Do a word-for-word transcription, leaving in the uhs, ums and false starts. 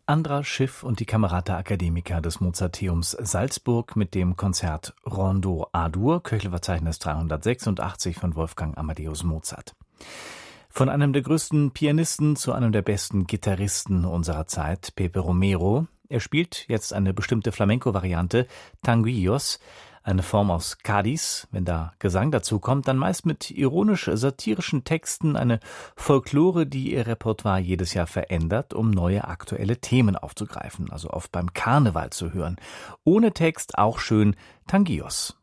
Andra Schiff und die Camerata Academica des Mozarteums Salzburg mit dem Konzert Rondo A-Dur, Köchelverzeichnis dreihundertsechsundachtzig von Wolfgang Amadeus Mozart. Von einem der größten Pianisten zu einem der besten Gitarristen unserer Zeit, Pepe Romero. Er spielt jetzt eine bestimmte Flamenco-Variante, Tanguillos, eine Form aus Cádiz. Wenn da Gesang dazu kommt, dann meist mit ironisch-satirischen Texten, eine Folklore, die ihr Repertoire jedes Jahr verändert, um neue aktuelle Themen aufzugreifen, also oft beim Karneval zu hören. Ohne Text auch schön, Tanguillos.